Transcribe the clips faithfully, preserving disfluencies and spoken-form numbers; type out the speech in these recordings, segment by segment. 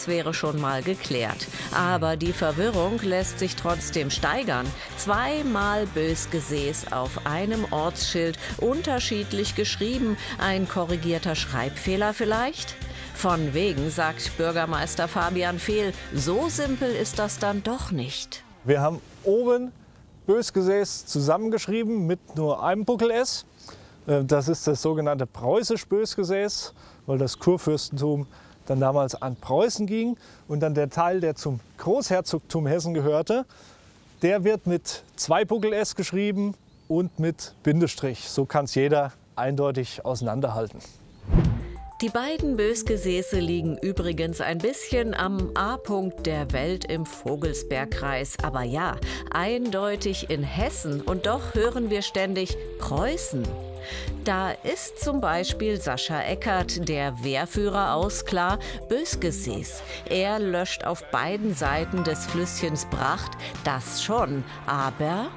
das wäre schon mal geklärt. Aber die Verwirrung lässt sich trotzdem steigern. Zweimal Bösgesäß auf einem Ortsschild, unterschiedlich geschrieben. Ein korrigierter Schreibfehler vielleicht? Von wegen, sagt Bürgermeister Fabian Fehl, so simpel ist das dann doch nicht. Wir haben oben Bösgesäß zusammengeschrieben mit nur einem Buckel-S. Das ist das sogenannte preußisch Bösgesäß, weil das Kurfürstentum dann damals an Preußen ging. Und dann der Teil, der zum Großherzogtum Hessen gehörte, der wird mit zwei Buckel-S geschrieben und mit Bindestrich. So kann es jeder eindeutig auseinanderhalten. Die beiden Bösgesäße liegen übrigens ein bisschen am A-Punkt der Welt im Vogelsbergkreis. Aber ja, eindeutig in Hessen. Und doch hören wir ständig Preußen. Da ist zum Beispiel Sascha Eckert, der Wehrführer aus Klar Bösgesäß. Er löscht auf beiden Seiten des Flüsschens Bracht, das schon, aber...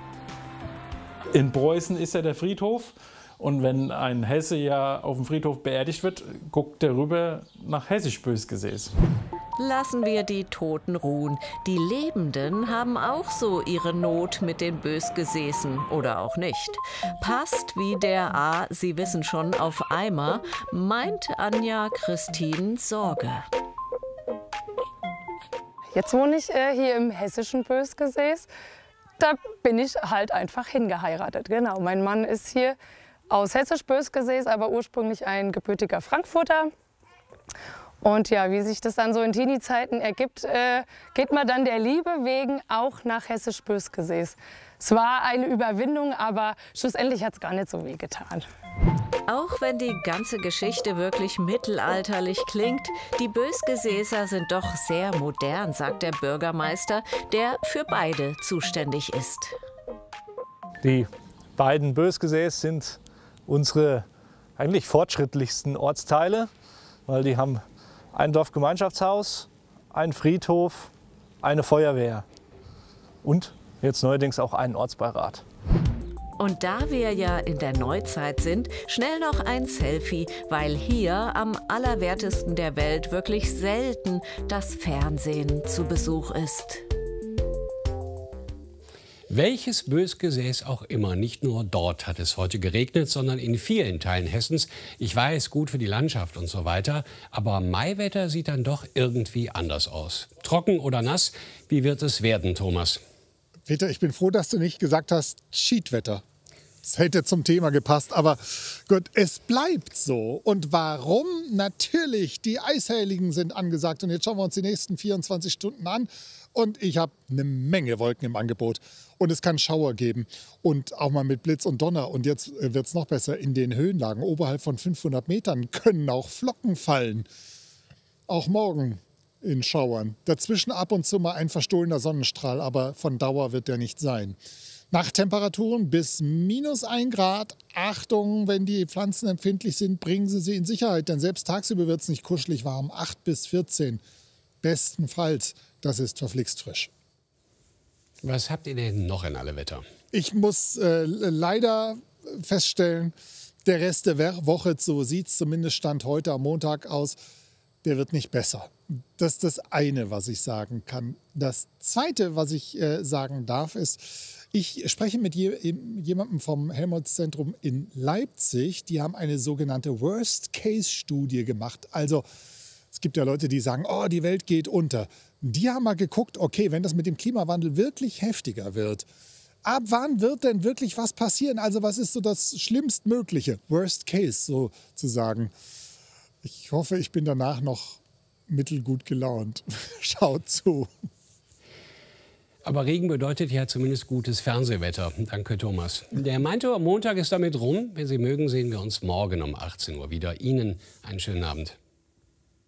In Preußen ist ja der Friedhof. Und wenn ein Hesse ja auf dem Friedhof beerdigt wird, guckt er rüber nach hessisch Bösgesäß. Lassen wir die Toten ruhen. Die Lebenden haben auch so ihre Not mit den Bösgesäßen oder auch nicht. Passt wie der A, Sie wissen schon, auf Eimer, meint Anja Christine Sorge. Jetzt wohne ich äh, hier im hessischen Bösgesäß. Da bin ich halt einfach hingeheiratet. Genau, mein Mann ist hier aus hessisch Bösgesäß, aber ursprünglich ein gebürtiger Frankfurter. Und ja, wie sich das dann so in Teenie-Zeiten ergibt, äh, geht man dann der Liebe wegen auch nach hessisch Bösgesäß. Es war eine Überwindung, aber schlussendlich hat es gar nicht so weh getan. Auch wenn die ganze Geschichte wirklich mittelalterlich klingt, die Bösgesäßer sind doch sehr modern, sagt der Bürgermeister, der für beide zuständig ist. Die beiden Bösgesäß sind unsere eigentlich fortschrittlichsten Ortsteile, weil die haben ein Dorfgemeinschaftshaus, einen Friedhof, eine Feuerwehr und jetzt neuerdings auch einen Ortsbeirat. Und da wir ja in der Neuzeit sind, schnell noch ein Selfie, weil hier am allerwertesten der Welt wirklich selten das Fernsehen zu Besuch ist. Welches Bösgesäß auch immer, nicht nur dort hat es heute geregnet, sondern in vielen Teilen Hessens. Ich weiß, gut für die Landschaft und so weiter, aber Maiwetter sieht dann doch irgendwie anders aus. Trocken oder nass, wie wird es werden, Thomas? Peter, ich bin froh, dass du nicht gesagt hast Schiedwetter. Das hätte zum Thema gepasst, aber gut, es bleibt so. Und warum? Natürlich, die Eisheiligen sind angesagt. Und jetzt schauen wir uns die nächsten vierundzwanzig Stunden an. Und ich habe eine Menge Wolken im Angebot. Und es kann Schauer geben und auch mal mit Blitz und Donner. Und jetzt wird es noch besser in den Höhenlagen. Oberhalb von fünfhundert Metern können auch Flocken fallen. Auch morgen in Schauern. Dazwischen ab und zu mal ein verstohlener Sonnenstrahl, aber von Dauer wird der nicht sein. Nachttemperaturen bis minus ein Grad. Achtung, wenn die Pflanzen empfindlich sind, bringen Sie sie in Sicherheit. Denn selbst tagsüber wird es nicht kuschelig warm. acht bis vierzehn. Bestenfalls, das ist verflixt frisch. Was habt ihr denn noch in alle Wetter? Ich muss äh, leider feststellen, der Rest der Woche, so sieht es zumindest Stand heute am Montag aus, der wird nicht besser. Das ist das eine, was ich sagen kann. Das zweite, was ich äh, sagen darf, ist, ich spreche mit je, jemandem vom Helmholtz-Zentrum in Leipzig. Die haben eine sogenannte Worst-Case-Studie gemacht. Also es gibt ja Leute, die sagen, oh, die Welt geht unter. Die haben mal geguckt, okay, wenn das mit dem Klimawandel wirklich heftiger wird, ab wann wird denn wirklich was passieren? Also was ist so das Schlimmstmögliche? Worst Case sozusagen. Ich hoffe, ich bin danach noch mittelgut gelaunt. Schaut zu. Aber Regen bedeutet ja zumindest gutes Fernsehwetter. Danke, Thomas. Der meinte, Montag ist damit rum. Wenn Sie mögen, sehen wir uns morgen um achtzehn Uhr wieder. Ihnen einen schönen Abend.